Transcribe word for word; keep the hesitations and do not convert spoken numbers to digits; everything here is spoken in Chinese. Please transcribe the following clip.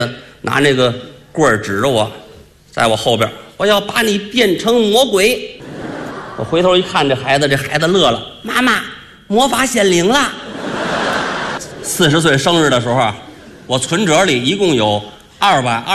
拿那个棍儿指着我，在我后边，我要把你变成魔鬼。我回头一看，这孩子，这孩子乐了，妈妈，魔法显灵了。四十岁生日的时候，我存折里一共有二百二。